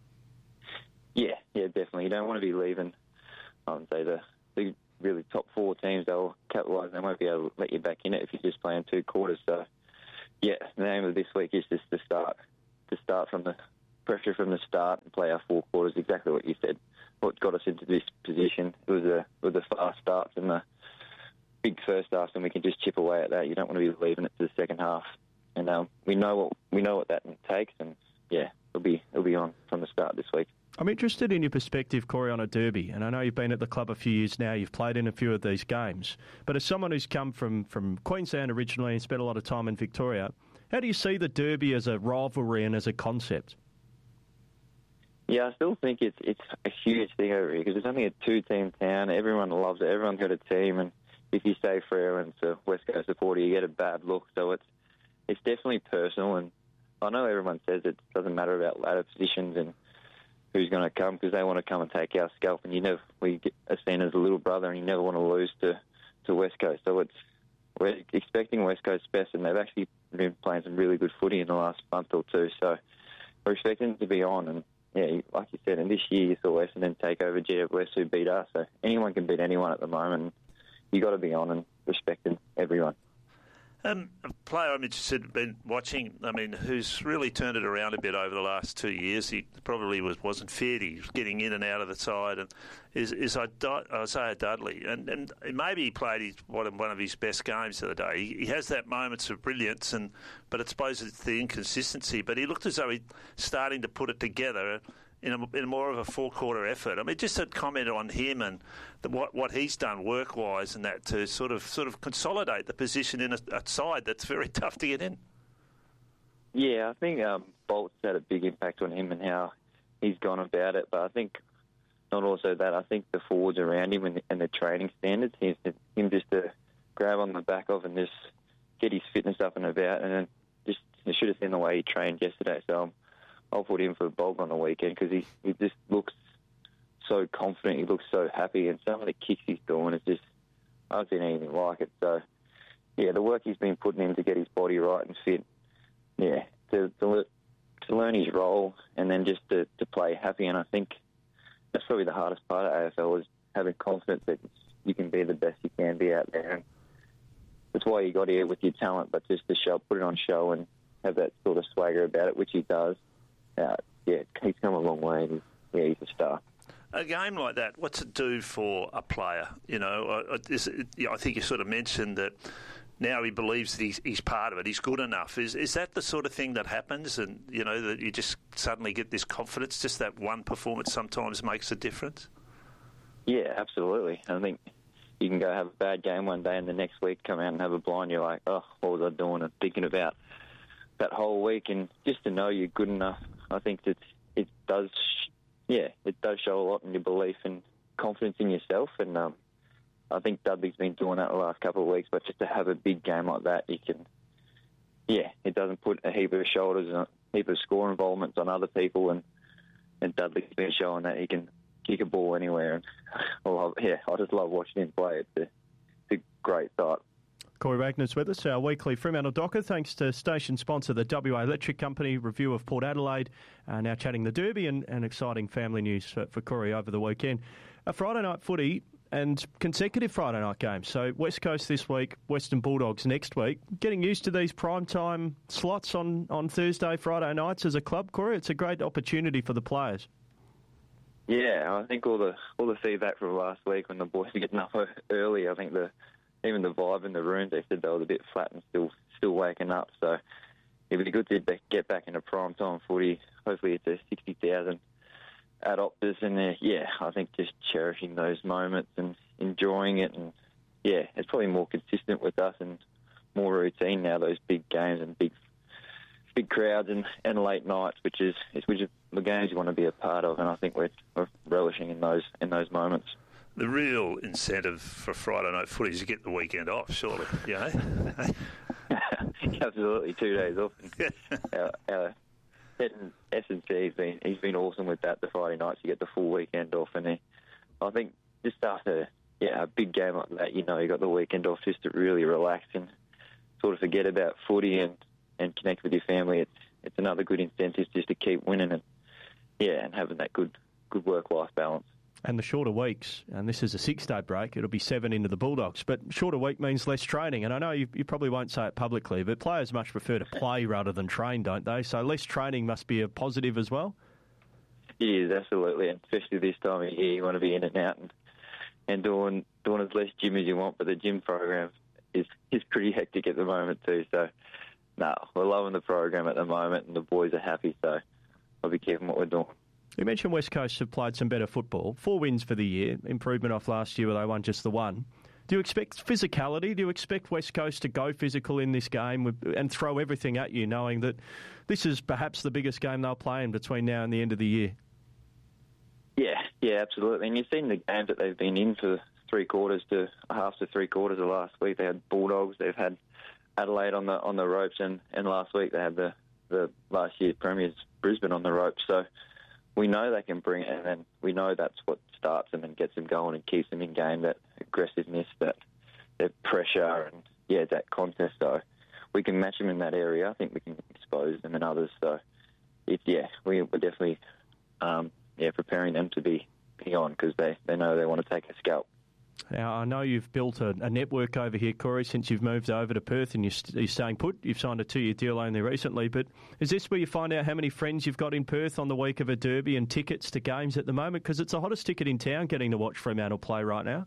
Yeah, definitely. You don't want to be leaving, I would say, the really top 4 teams. They'll capitalise. They won't be able to let you back in it if you're just playing 2 quarters. So, yeah, the aim of this week is just to start from the pressure from the start and play our 4 quarters, exactly what you said. What got us into this position was the fast starts and the big first halves, and we can just chip away at that. You don't want to be leaving it to the second half, and we know what that takes, and yeah, it'll be on from the start this week. I'm interested in your perspective, Corey, on a derby, and I know you've been at the club a few years now. You've played in a few of these games, but as someone who's come from Queensland originally and spent a lot of time in Victoria, how do you see the derby as a rivalry and as a concept? Yeah, I still think it's a huge thing over here because it's only a 2-team town. Everyone loves it. Everyone's got a team, and if you say Freo and it's a West Coast supporter, you get a bad look. So it's definitely personal, and I know everyone says it doesn't matter about ladder positions and who's going to come because they want to come and take our scalp, and we are seen as a little brother, and you never want to lose to West Coast. So we're expecting West Coast's best, and they've actually been playing some really good footy in the last month or two. So we're expecting them to be on, and yeah, like you said, and this year you saw Essendon take over GWS, who beat us. So anyone can beat anyone at the moment. You got to be on and respecting everyone. A player I'm interested in watching, who's really turned it around a bit over the last 2 years. He probably wasn't fit. He was getting in and out of the side, and is Isaiah Dudley. And maybe he played one of his best games the other day. He has that moments of brilliance, but I suppose it's the inconsistency. But he looked as though he's starting to put it together in more of a 4-quarter effort. Just a comment on him and what he's done work-wise and that to sort of consolidate the position in a side that's very tough to get in. Yeah, I think Bolt's had a big impact on him and how he's gone about it. But I think not also that. I think the forwards around him and the training standards, him just to grab on the back of and just get his fitness up and about, and then you should have seen the way he trained yesterday. So I'll put him for Bolt on the weekend because he just looks so confident. He looks so happy, and some of the kicks he's doing is just, I haven't seen anything like it. So, yeah, the work he's been putting in to get his body right and fit, yeah, to learn his role and then just to play happy. And I think that's probably the hardest part of AFL is having confidence that you can be the best you can be out there. And that's why you got here with your talent, but just to put it on show and have that sort of swagger about it, which he does. Yeah, he's come a long way, and he's a star. A game like that, what's it do for a player? I think you sort of mentioned that now he believes that he's part of it, he's good enough. Is that the sort of thing that happens, and, that you just suddenly get this confidence, just that one performance sometimes makes a difference? Yeah, absolutely. I think you can go have a bad game one day and the next week come out and have a blind, you're like, oh, what was I doing? And thinking about that whole week, and just to know you're good enough, I think that it does show a lot in your belief and confidence in yourself. And I think Dudley's been doing that the last couple of weeks. But just to have a big game like that, it doesn't put a heap of shoulders and a heap of score involvements on other people. And Dudley's been showing that he can kick a ball anywhere. And I just love watching him play. It's a great sight. Corey Wagner's with us, our weekly Fremantle Docker, thanks to station sponsor, the WA Electric Company. Review of Port Adelaide, now chatting the Derby and exciting family news for Corey over the weekend. A Friday night footy and consecutive Friday night games. So West Coast this week, Western Bulldogs next week. Getting used to these primetime slots on Thursday, Friday nights as a club, Corey. It's a great opportunity for the players. Yeah, I think all the feedback from last week when the boys were getting up early, I think even the vibe in the rooms, they said they were a bit flat and still waking up. So it'd be good to get back into prime time footy. Hopefully it's a 60,000 at Optus. And I think just cherishing those moments and enjoying it. And it's probably more consistent with us and more routine now, those big games and big crowds and late nights, which is the games you want to be a part of. And I think we're relishing in those moments. The real incentive for Friday night footy is to get the weekend off, surely, Absolutely, 2 days off. Our head in S&C, he's been awesome with that, the Friday nights. You get the full weekend off. And I think just after a big game like that, you got the weekend off just to really relax and sort of forget about footy and connect with your family. It's another good incentive just to keep winning and having that good work-life balance. And the shorter weeks, and this is a 6-day break, it'll be 7 into the Bulldogs, but shorter week means less training. And I know you probably won't say it publicly, but players much prefer to play rather than train, don't they? So less training must be a positive as well? It is, absolutely, and especially this time of year, you want to be in and out and doing as less gym as you want, but the gym program is pretty hectic at the moment too. So, we're loving the program at the moment, and the boys are happy, so I'll be keeping what we're doing. You mentioned West Coast have played some better football. 4 wins for the year, improvement off last year where they won just the one. Do you expect physicality? Do you expect West Coast to go physical in this game and throw everything at you, knowing that this is perhaps the biggest game they'll play in between now and the end of the year? Yeah, absolutely. And you've seen the games that they've been in for half to three quarters of last week. They had Bulldogs, they've had Adelaide on the ropes, and last week they had the last year's premiers Brisbane on the ropes. So we know they can bring it, and then we know that's what starts them and gets them going and keeps them in game, that aggressiveness, that pressure, and that contest. So we can match them in that area. I think we can expose them in others. So we're definitely preparing them to be on, because they know they want to take a scalp. Now, I know you've built a network over here, Corey, since you've moved over to Perth and you're staying put. You've signed a 2-year deal only recently, but is this where you find out how many friends you've got in Perth on the week of a derby and tickets to games at the moment? Because it's the hottest ticket in town getting to watch Fremantle play right now.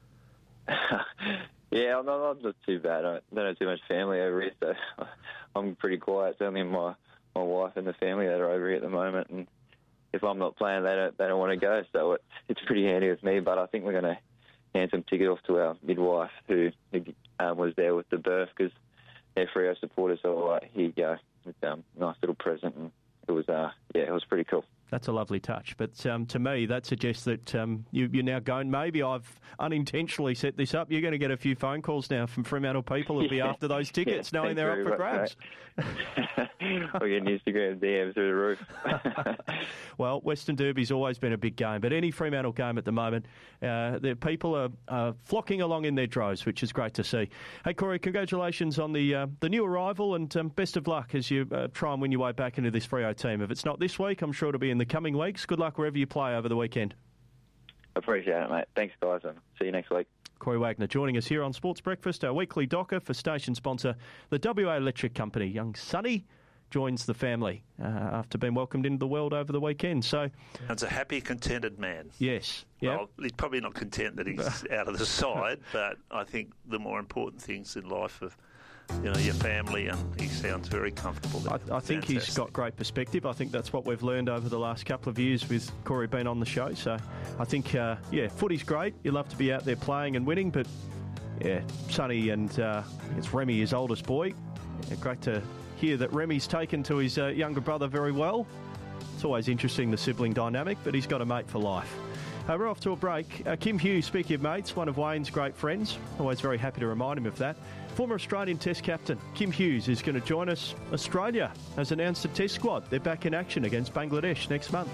I'm not too bad. I don't have too much family over here, so I'm pretty quiet. It's only my wife and the family that are over here at the moment, and if I'm not playing, they don't want to go, so it's pretty handy with me. But I think we're going to hand some ticket off to our midwife who was there with the birth, because they're Freo supporters. So here you go. It's a nice little present, and it was pretty cool. That's a lovely touch. But to me, that suggests that you're now going, maybe I've unintentionally set this up. You're going to get a few phone calls now from Fremantle people who'll be after those tickets, knowing they're up for grabs. We're getting Instagram DMs through the roof. Well, Western Derby's always been a big game, but any Fremantle game at the moment, the people are flocking along in their droves, which is great to see. Hey, Corey, congratulations on the new arrival, and best of luck as you try and win your way back into this Freo team. If it's not this week, I'm sure it'll be in the coming weeks. Good luck wherever you play over the weekend. Appreciate it, mate. Thanks, guys, and see you next week. Corey Wagner joining us here on Sports Breakfast, our weekly docker for station sponsor, the WA Electric Company. Young Sonny joins the family after being welcomed into the world over the weekend. So, sounds a happy, contented man. Yes. Yeah. Well, he's probably not content that he's out of the side, but I think the more important things in life are, your family, and he sounds very comfortable there. I think he's got great perspective. I think that's what we've learned over the last couple of years with Corey being on the show. So I think, footy's great. You love to be out there playing and winning, but Sonny and it's Remy, his oldest boy. Great to hear that Remy's taken to his younger brother very well. It's always interesting, the sibling dynamic, but he's got a mate for life. We're off to a break. Kim Hughes, speaking of mates, one of Wayne's great friends. Always very happy to remind him of that. Former Australian Test captain Kim Hughes is going to join us. Australia has announced a Test squad. They're back in action against Bangladesh next month.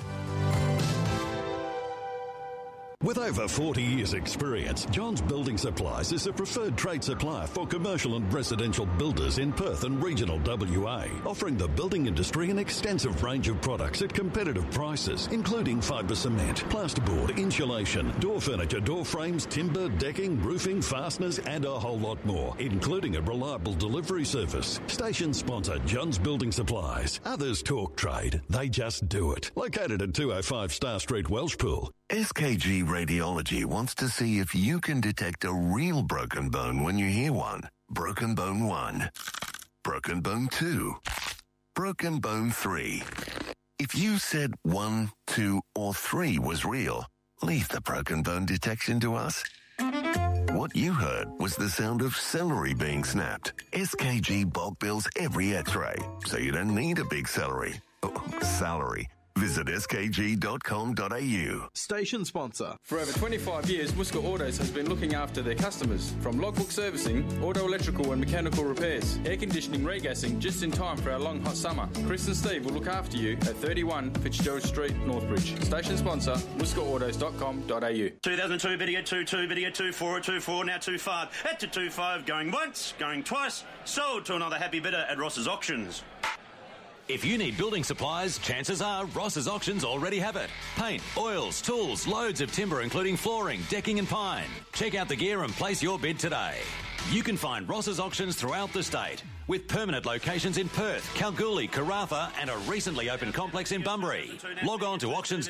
With over 40 years' experience, Johns Building Supplies is a preferred trade supplier for commercial and residential builders in Perth and regional WA, offering the building industry an extensive range of products at competitive prices, including fibre cement, plasterboard, insulation, door furniture, door frames, timber, decking, roofing, fasteners, and a whole lot more, including a reliable delivery service. Station sponsor Johns Building Supplies. Others talk trade, they just do it. Located at 205 Star Street, Welshpool. SKG Radiology wants to see if you can detect a real broken bone when you hear one. Broken bone 1. Broken bone 2. Broken bone 3. If you said 1, 2, or 3 was real, leave the broken bone detection to us. What you heard was the sound of celery being snapped. SKG bulk bills every x-ray, so you don't need a big salary. Visit skg.com.au. Station sponsor. For over 25 years, Muska Autos has been looking after their customers. From logbook servicing, auto electrical and mechanical repairs, air conditioning, regassing, just in time for our long hot summer. Chris and Steve will look after you at 31 Fitzgerald Street, Northbridge. Station sponsor, muskaautos.com.au. 2002 video 22, video 24, 24, now 25. At to 25, going once, going twice. Sold to another happy bidder at Ross's Auctions. If you need building supplies, chances are Ross's Auctions already have it. Paint, oils, tools, loads of timber including flooring, decking and pine. Check out the gear and place your bid today. You can find Ross's Auctions throughout the state, with permanent locations in Perth, Kalgoorlie, Karratha and a recently opened complex in Bunbury. Log on to auctions